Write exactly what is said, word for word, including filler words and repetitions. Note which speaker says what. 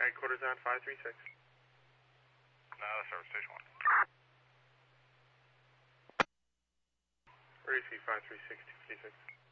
Speaker 1: Headquarters on five three six.
Speaker 2: No, service station one.
Speaker 1: Where do you see five three six two three six?